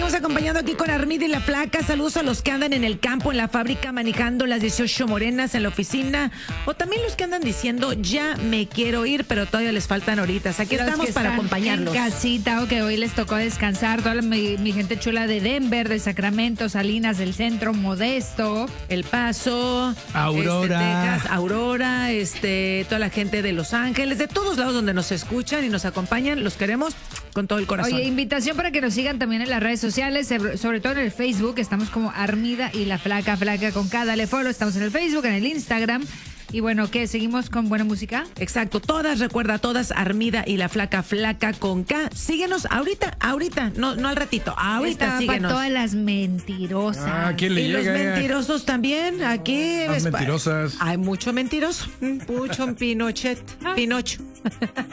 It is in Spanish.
estamos acompañando aquí con Armida y la Flaca. Saludos a los que andan en el campo, en la fábrica, manejando las 18 morenas en la oficina. O también los que andan diciendo, ya me quiero ir, pero todavía les faltan horitas. Aquí Los estamos que para están acompañarlos. en casita, o que hoy les tocó descansar. Toda mi gente chula de Denver, de Sacramento, Salinas del Centro, Modesto, El Paso, Aurora, Texas, Aurora, toda la gente de Los Ángeles, de todos lados donde nos escuchan y nos acompañan. Los queremos con todo el corazón. Oye, invitación para que nos sigan también en las redes sociales, sobre todo en el Facebook. Estamos como Armida y la Flaca, Flaca con K. Dale follow. Estamos en el Facebook, en el Instagram. Y bueno, ¿qué? ¿Seguimos con buena música? Exacto, recuerda, todas Armida y la Flaca, Flaca con K. Síguenos ahorita, no al ratito, ahorita Esta síguenos. para todas las mentirosas. ¿quién le Y los llega? mentirosos también, aquí. Las mentirosas. Hay mucho mentiroso, mucho Pinocho.